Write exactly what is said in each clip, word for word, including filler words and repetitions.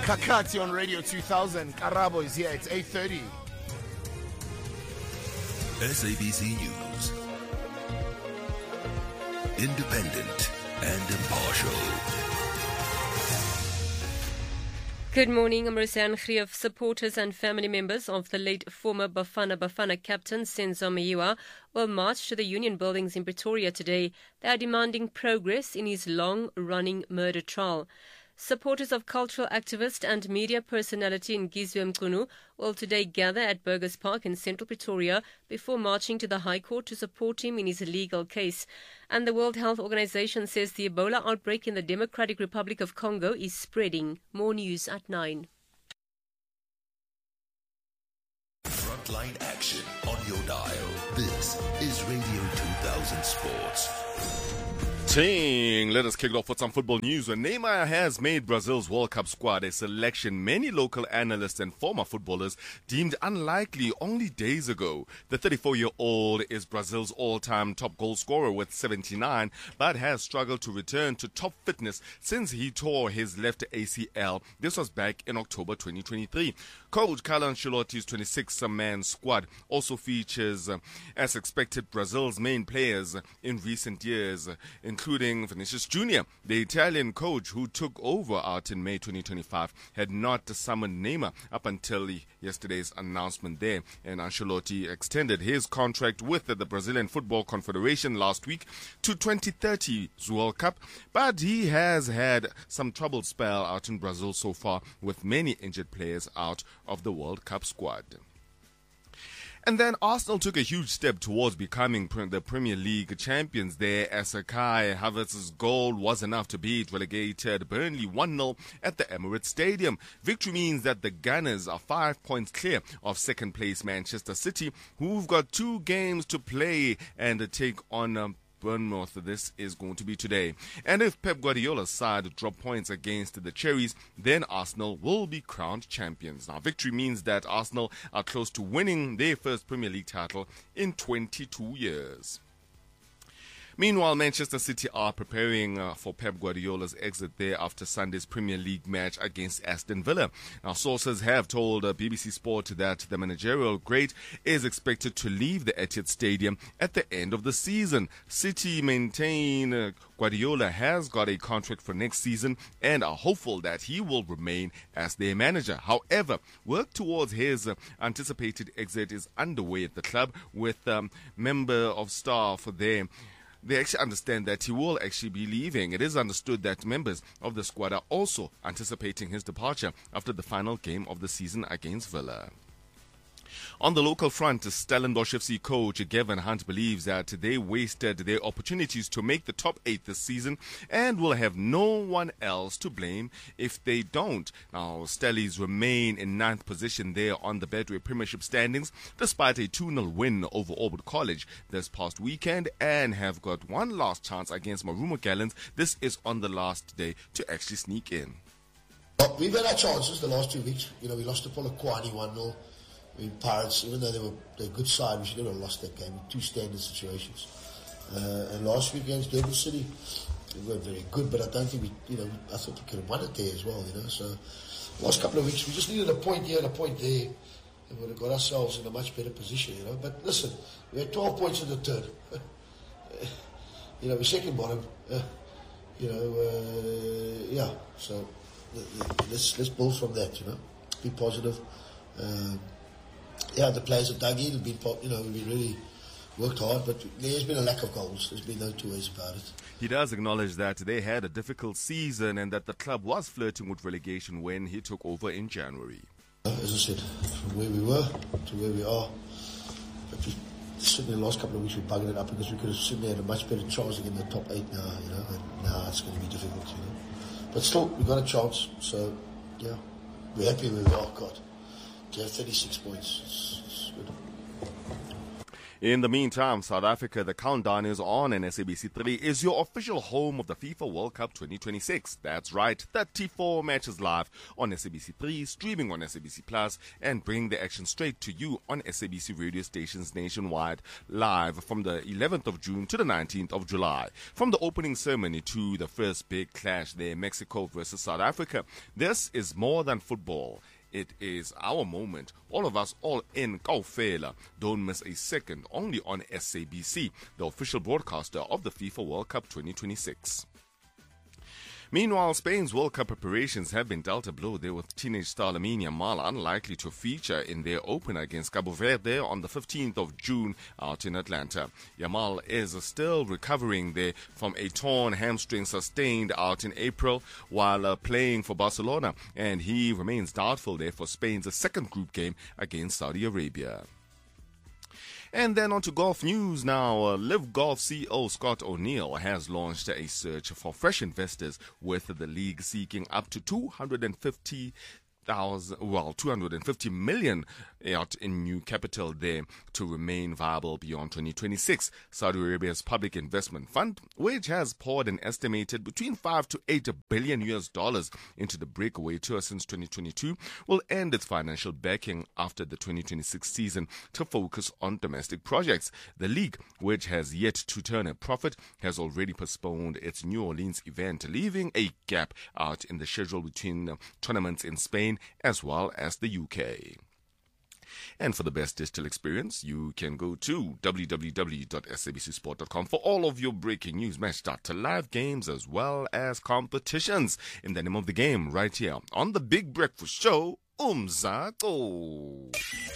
Kakati on Radio two thousand. Karabo is here. It's eight thirty. S A B C News. Independent and impartial. Good morning. I'm Roseanne Grief. Supporters and family members of the late former Bafana Bafana captain Senzo Meyiwa will march to the Union Buildings in Pretoria today. They are demanding progress in his long-running murder trial. Supporters of cultural activist and media personality Ngizwe Mkunu will today gather at Burgers Park in central Pretoria before marching to the High Court to support him in his legal case. And the World Health Organization says the Ebola outbreak in the Democratic Republic of Congo is spreading. More news at nine. Frontline action on your dial. This is Radio two thousand Sports. Ting. Let us kick it off with some football news. When Neymar has made Brazil's World Cup squad a selection many local analysts and former footballers deemed unlikely only days ago. The thirty-four-year-old is Brazil's all-time top goal scorer with seventy-nine, but has struggled to return to top fitness since he tore his left A C L. This was back in October twenty twenty-three. Coach Carlo Ancelotti's twenty-six-man squad also features, uh, as expected, Brazil's main players in recent years, including Vinicius Junior The Italian coach who took over out in May twenty twenty-five had not summoned Neymar up until yesterday's announcement there. And Ancelotti extended his contract with the Brazilian Football Confederation last week to twenty thirty's World Cup. But he has had some troubled spell out in Brazil so far, with many injured players out of the World Cup squad. And then Arsenal took a huge step towards becoming the Premier League champions there, as Kai Havertz's goal was enough to beat relegated Burnley one nil at the Emirates Stadium. Victory means that the Gunners are five points clear of second place Manchester City, who've got two games to play and take on um, Bournemouth. This is going to be today. And if Pep Guardiola's side drop points against the Cherries, then Arsenal will be crowned champions. Now, victory means that Arsenal are close to winning their first Premier League title in twenty-two years. Meanwhile, Manchester City are preparing uh, for Pep Guardiola's exit there after Sunday's Premier League match against Aston Villa. Now, sources have told uh, B B C Sport that the managerial great is expected to leave the Etihad Stadium at the end of the season. City maintain uh, Guardiola has got a contract for next season and are hopeful that he will remain as their manager. However, work towards his uh, anticipated exit is underway at the club, with um, member of staff there. They actually understand that he will actually be leaving. It is understood that members of the squad are also anticipating his departure after the final game of the season against Villa. On the local front, Stellenbosch F C coach Gavin Hunt believes that they wasted their opportunities to make the top eight this season and will have no one else to blame if they don't. Now, Stellies remain in ninth position there on the Betway Premiership standings despite a two nil win over Auburn College this past weekend, and have got one last chance against Marumo Gallants. This is on the last day to actually sneak in. Well, we've had our chances the last two weeks. You know, we lost to Polokwane one nil. I mean, Pirates, even though they were they're a good side, we should have lost that game in two standard situations. Uh, and last week against Durban City, we weren't very good, but I don't think we, you know, I thought we could have won it there as well, you know. So, last couple of weeks, we just needed a point here and a point there, and we would have got ourselves in a much better position, you know. But listen, we had twelve points in the third. You know, we're second bottom. Uh, you know, uh, yeah. So, let's let's build from that, you know. Be positive. Um, Yeah, the players have dug in, been, you know, we really worked hard, but there's been a lack of goals. There's been no two ways about it. He does acknowledge that they had a difficult season and that the club was flirting with relegation when he took over in January. As I said, from where we were to where we are, but we, certainly the last couple of weeks we buggered it up because we could have certainly had a much better chance against the top eight now, you know, and now it's going to be difficult, you know. But still, we got a chance, so, yeah, we're happy where we are, God. To have thirty-six points, it's, it's good. In the meantime, South Africa, the countdown is on, and S A B C three is your official home of the FIFA World Cup twenty twenty-six. That's right, thirty-four matches live on S A B C three, streaming on S A B C Plus, and bring the action straight to you on S A B C radio stations nationwide, live from the eleventh of June to the nineteenth of July. From the opening ceremony to the first big clash there, Mexico versus South Africa, this is more than football. It is our moment. All of us, all in Kaufela. Don't miss a second, only on S A B C, the official broadcaster of the FIFA World Cup twenty twenty-six. Meanwhile, Spain's World Cup preparations have been dealt a blow there, with teenage star Lamine Yamal unlikely to feature in their opener against Cabo Verde on the fifteenth of June out in Atlanta. Yamal is still recovering there from a torn hamstring sustained out in April while uh, playing for Barcelona, and he remains doubtful there for Spain's second group game against Saudi Arabia. And then on to golf news now. Uh, Live Golf C E O Scott O'Neill has launched a search for fresh investors, with the league seeking up to two hundred fifty thousand, well, two hundred fifty million out in new capital there to remain viable beyond twenty twenty-six. Saudi Arabia's public investment fund, which has poured an estimated between five to eight billion U S dollars into the breakaway tour since twenty twenty-two, will end its financial backing after the twenty twenty-six season to focus on domestic projects. The league, which has yet to turn a profit, has already postponed its New Orleans event, leaving a gap out in the schedule between uh, tournaments in Spain as well as the U K. And for the best digital experience, you can go to w w w dot s a b c sport dot com for all of your breaking news, match data, live games, as well as competitions. In the name of the game, right here on the Big Breakfast Show, Umzako.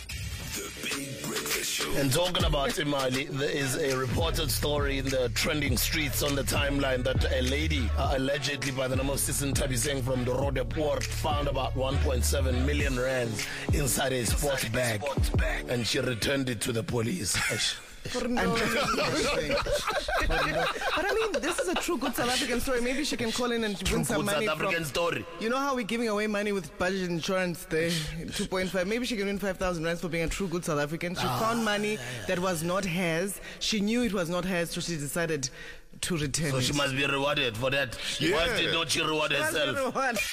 The Big Breakfast Show. And talking about Imali, there is a reported story in the trending streets on the timeline that a lady, uh, allegedly by the name of Sisin Tabiseng from the Rodeport, found about one point seven million rands inside a sports bag, and she returned it to the police. For no reason. But I mean, this is a true good South African story. Maybe she can call in and win some money South African from, story. You know how we're giving away money with budget insurance there, two point five. Maybe she can win five thousand rands for being a true good South African. She ah, found money yeah, yeah. that was not hers. She knew it was not hers, so she decided to return so it. She must be rewarded for that. Yeah. Why did not she reward she herself?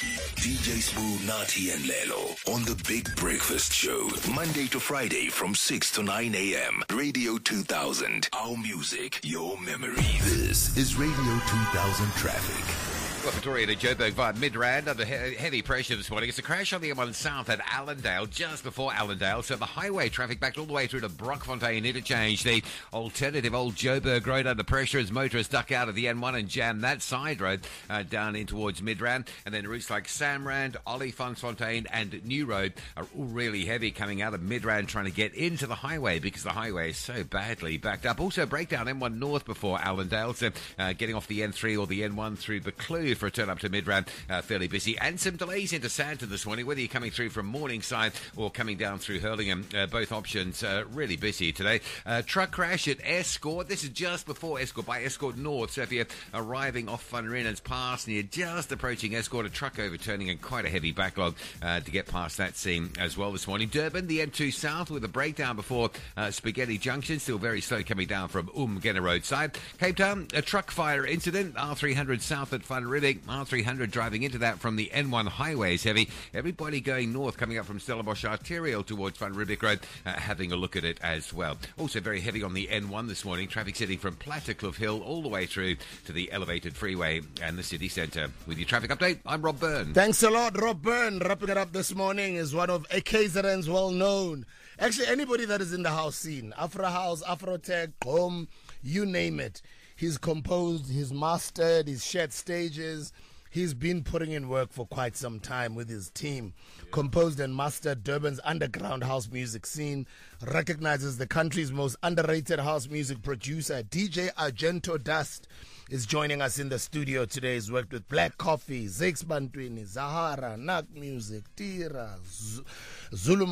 D J Smooth, Nati and Lelo on the Big Breakfast Show, Monday to Friday from six to nine a.m. Radio two thousand, our music, your memory. This is Radio two thousand Traffic. Well, Victoria to Joburg via Midrand under he- heavy pressure this morning. It's a crash on the M one South at Allendale, just before Allendale. So the highway traffic backed all the way through to Brockfontein interchange. The alternative old Joburg road under pressure as motorists duck out of the N one and jam that side road uh, down in towards Midrand. And then routes like Samrand, Olifantsfontein and New Road are all really heavy coming out of Midrand, trying to get into the highway because the highway is so badly backed up. Also breakdown M one North before Allendale. So uh, getting off the N three or the N one through Buccleuch for a turn up to Midrand, uh, fairly busy. And some delays into Sandton this morning, whether you're coming through from Morningside or coming down through Hurlingham. Uh, both options uh, really busy today. Uh, truck crash at Escort. This is just before Escort, by Escort North. So if you're arriving off Van Rynens Pass and you're just approaching Escort, a truck overturning and quite a heavy backlog uh, to get past that scene as well this morning. Durban, the N two South with a breakdown before uh, Spaghetti Junction. Still very slow coming down from Umgena Roadside. Cape Town, a truck fire incident. R three hundred South at Van Rynens. R three hundred driving into that from the N one highway is heavy. Everybody going north coming up from Stellenbosch Arterial towards Van Riebeeck Road, uh, having a look at it as well. Also very heavy on the N one this morning. Traffic sitting from Plattercliff Hill all the way through to the elevated freeway and the city centre. With your traffic update, I'm Rob Byrne. Thanks a lot, Rob Byrne. Wrapping it up this morning is one of K Z N's well-known. Actually, anybody that is in the house scene, Afro House, Afrotech, Home, you name it. He's composed, he's mastered, he's shared stages. He's been putting in work for quite some time with his team. Yeah. Composed and mastered Durban's underground house music scene. Recognizes the country's most underrated house music producer. D J Argento Dust is joining us in the studio today. He's worked with Black Coffee, Zakes Bantwini, Zahara, Nak Music, Tira, Zulum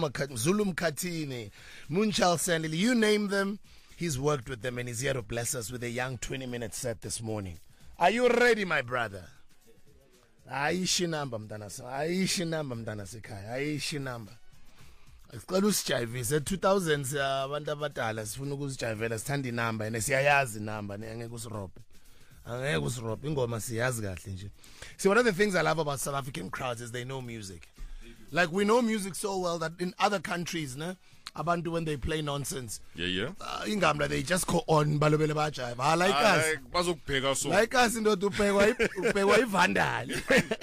Katini, Munchal Sandili. You name them, he's worked with them, and he's here to bless us with a young twenty-minute set this morning. Are you ready, my brother? Aishi namba mdana aishi namba mdana sekhaya aishi namba Sicela usijayivise two thousands abantu abadala sifuna ukuzijayivela sithanda inamba and siyayazi inamba angeke usirobhe. Angeke usirobhe ingoma siyazi kahle nje. See, one of the things I love about South African crowds is they know music. Like we know music so well that in other countries, ne, abantu when they play nonsense, Yeah, yeah. uh, ingamba they just go on balobele bajayiva. I like us. Bazokubheka so. Like us indoda ubhekwa ubhekwa ivandali.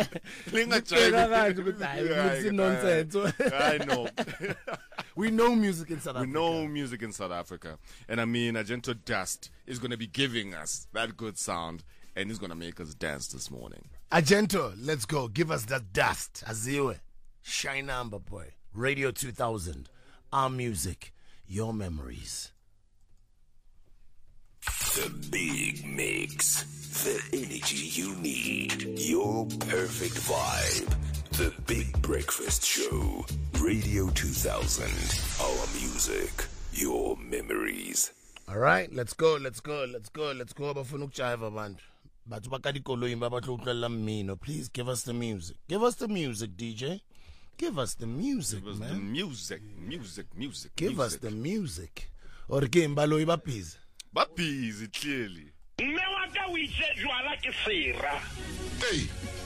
Lingajayivi. Nonsense. I know. We know music in South Africa. We know music in South Africa. And I mean, Agento Dust is going to be giving us that good sound and he's going to make us dance this morning. Agento, let's go. Give us that dust. Aziwe. Shine number boy. Radio two thousand. Our music. Your memories. The Big Mix. The energy you need. Your perfect vibe. The Big Breakfast Show. Radio two thousand. Our music. Your memories. All right, let's go. Let's go. Let's go. Let's go. Bafuna ukujayiva abantu. Bathu bakadikoloyi babathu uxelela mina. Please give us the music. Give us the music, D J. Give us the music, Give us man. the music, music, music. Give music. us the music. Or ke mbaloyi baphiza. But busy, clearly. Mme wa ka o itse jwala ke sera. Hey,